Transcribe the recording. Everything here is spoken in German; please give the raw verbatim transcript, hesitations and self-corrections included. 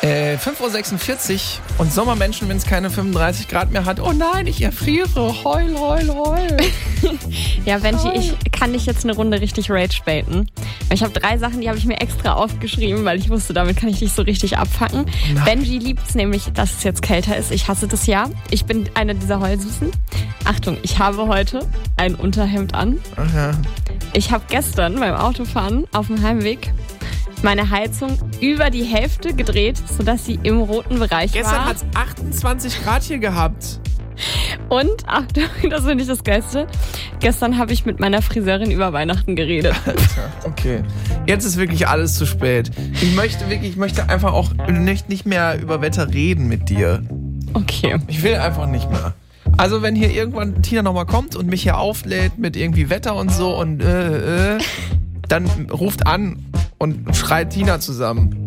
Äh, fünf Uhr sechsundvierzig und Sommermenschen, wenn es keine fünfunddreißig Grad mehr hat. Oh nein, ich erfriere. Heul, heul, heul. Ja, Benji, ich kann dich jetzt eine Runde richtig rage baiten. Ich habe drei Sachen, die habe ich mir extra aufgeschrieben, weil ich wusste, damit kann ich dich so richtig abfacken. Nein. Benji liebt es nämlich, dass es jetzt kälter ist. Ich hasse das ja. Ich bin eine dieser Heulsüßen. Achtung, ich habe heute ein Unterhemd an. Aha. Ich habe gestern beim Autofahren auf dem Heimweg meine Heizung über die Hälfte gedreht, sodass sie im roten Bereich Gestern war. Gestern hat es achtundzwanzig Grad hier gehabt. Und, Achtung, das finde ich das Geilste, gestern habe ich mit meiner Friseurin über Weihnachten geredet. Alter, okay. Jetzt ist wirklich alles zu spät. Ich möchte wirklich, ich möchte einfach auch nicht, nicht mehr über Wetter reden mit dir. Okay. Ich will einfach nicht mehr. Also wenn hier irgendwann Tina nochmal kommt und mich hier auflädt mit irgendwie Wetter und so und äh, äh, dann ruft an und schreit Tina zusammen.